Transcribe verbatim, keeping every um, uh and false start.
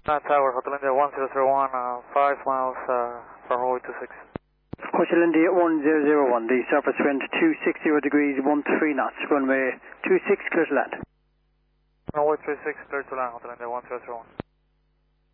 Uh, Tower, Hotel India one zero zero one, uh, five miles uh, from runway two six. Hotel India one zero zero one, the surface wind two six zero degrees, one three knots, runway two six, clear to land. Runway two six, clear to land, Hotel India one zero zero one.